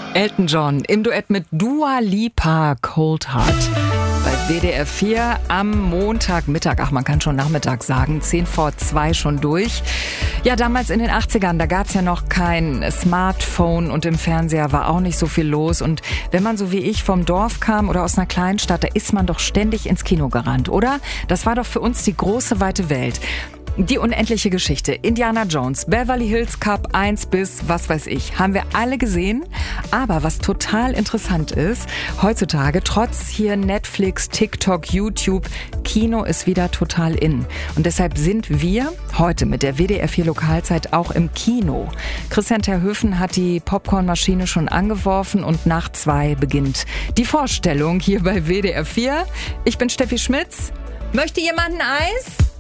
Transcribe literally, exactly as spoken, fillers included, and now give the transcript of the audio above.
Elton John im Duett mit Dua Lipa, Cold Heart. Bei W D R vier am Montagmittag, ach man kann schon Nachmittag sagen, zehn vor zwei schon durch. Ja, damals in den achtzigern, da gab's ja noch kein Smartphone und im Fernseher war auch nicht so viel los. Und wenn man so wie ich vom Dorf kam oder aus einer Kleinstadt, da ist man doch ständig ins Kino gerannt, oder? Das war doch für uns die große, weite Welt. Die unendliche Geschichte, Indiana Jones, Beverly Hills Cop eins bis was weiß ich, haben wir alle gesehen. Aber was total interessant ist, heutzutage, trotz hier Netflix, TikTok, YouTube, Kino ist wieder total in. Und deshalb sind wir heute mit der W D R vier Lokalzeit auch im Kino. Christian Terhöfen hat die Popcornmaschine schon angeworfen und nach zwei beginnt die Vorstellung hier bei W D R vier. Ich bin Steffi Schmitz. Möchte jemand ein Eis?